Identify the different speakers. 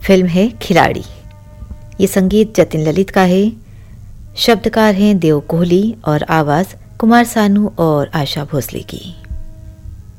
Speaker 1: Film है खिलाड़ी। ये संगीत जतिन ललित का है, शब्दकार हैं देव कोहली और आवाज कुमार सानू और आशा भोसले की।